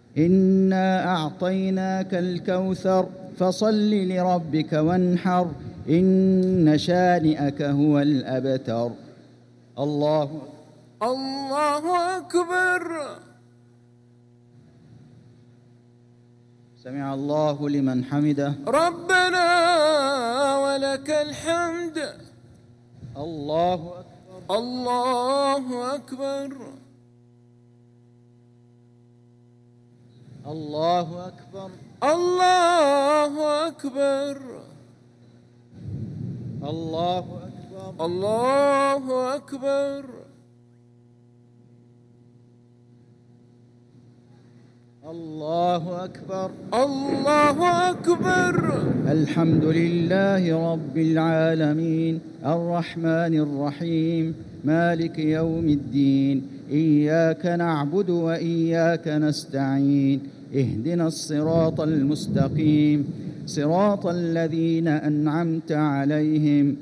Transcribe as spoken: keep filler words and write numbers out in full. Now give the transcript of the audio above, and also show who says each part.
Speaker 1: إنا أعطيناك الكوثر فصل لربك وانحر إن شانئك هو الأبتر. الله
Speaker 2: الله أكبر.
Speaker 1: سمع الله لمن حمده.
Speaker 2: ربنا ولك الحمد.
Speaker 1: الله أكبر.
Speaker 2: الله أكبر.
Speaker 1: الله أكبر.
Speaker 2: الله أكبر.
Speaker 1: الله أكبر.
Speaker 2: الله أكبر.
Speaker 1: الله أكبر.
Speaker 2: الله أكبر.
Speaker 1: الحمد لله رب العالمين الرحمن الرحيم مالك يوم الدين إياك نعبد وإياك نستعين اهدنا الصراط المستقيم صراط الذين أنعمت عليهم